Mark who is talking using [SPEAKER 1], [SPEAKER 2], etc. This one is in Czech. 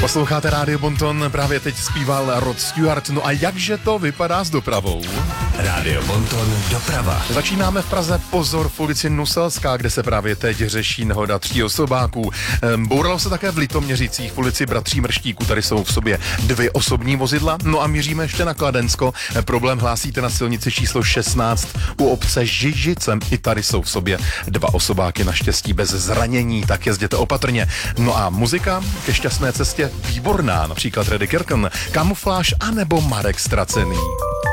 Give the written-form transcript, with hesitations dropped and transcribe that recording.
[SPEAKER 1] Posloucháte Rádio Bonton, právě teď zpíval Rod Stewart. No a jakže to vypadá s dopravou?
[SPEAKER 2] Rádio Bonton doprava.
[SPEAKER 1] Začínáme v Praze, pozor, v ulici Nuselská, kde se právě teď řeší nehoda 3 osobáků. Bouralo se také v Litoměřicích, v ulici Bratří Mrštíků, tady jsou v sobě 2 osobní vozidla. No a míříme ještě na Kladensko. Problém hlásíte na silnici číslo 16 u obce Žižice. I tady jsou v sobě 2 osobáky, naštěstí bez zranění, tak jezděte opatrně. No a muzika ke šťastné cestě výborná, například Reddy Kirken, Kamufláž anebo Marek Stracený.